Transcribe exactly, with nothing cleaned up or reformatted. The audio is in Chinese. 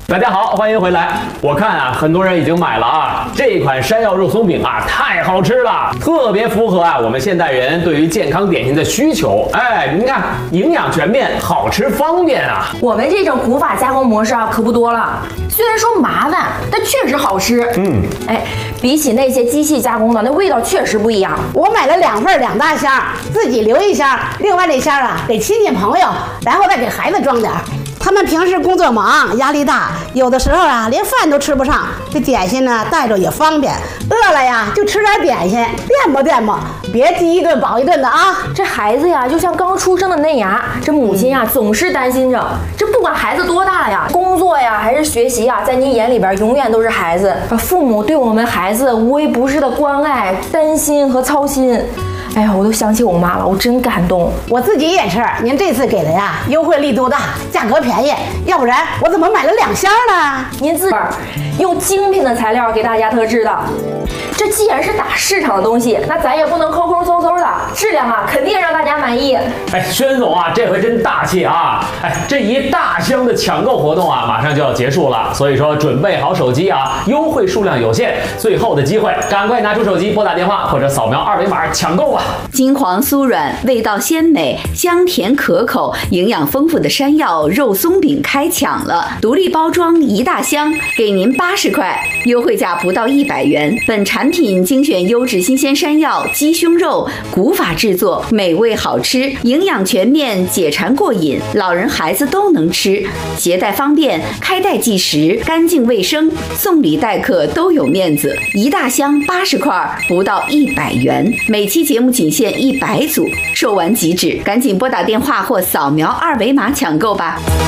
大家好，欢迎回来。我看啊，很多人已经买了啊，这一款山药肉松饼啊，太好吃了，特别符合啊我们现代人对于健康点心的需求。哎，您看，营养全面，好吃方便啊。 我们这种古法加工模式啊，可不多了。虽然说麻烦，但确实好吃。 嗯， 哎，比起那些机器加工的，那味道确实不一样。 我买了两份两大箱，自己留一箱，另外那箱啊给亲戚朋友，然后再给孩子装点。他们平时工作忙，压力大，有的时候啊连饭都吃不上，这点心呢带着也方便。饿了呀就吃点点心，垫吧垫吧，别饥一顿饱一顿的啊。 这孩子呀就像刚出生的嫩芽，这母亲呀总是担心着，这不管孩子多大了呀，工作呀还是学习呀，在您眼里边永远都是孩子。父母对我们孩子无微不至的关爱、担心和操心。哎呀，我都想起我妈了，我真感动。 我自己也是，您这次给的呀，优惠力度大，价格便宜，要不然我怎么买了两箱呢？ 您自个儿用精品的材料给大家特制的，这既然是打市场的东西，那咱也不能抠抠搜搜的，质量啊肯定让大家满意。 哎，宣总啊，这回真大气啊！哎，这一大箱的抢购活动啊，马上就要结束了，所以说准备好手机啊，优惠数量有限，最后的机会，赶快拿出手机拨打电话或者扫描二维码抢购吧。 金黄酥软，味道鲜美，香甜可口，营养丰富的山药肉松饼开抢了！独立包装一大箱，给您八十块，优惠价不到一百元。本产品精选优质新鲜山药、鸡胸肉，古法制作，美味好吃，营养全面，解馋过瘾，老人孩子都能吃，携带方便，开袋即食，干净卫生，送礼待客都有面子。一大箱八十块，不到一百元。每期节目仅限一百组，售完即止，赶紧拨打电话或扫描二维码抢购吧。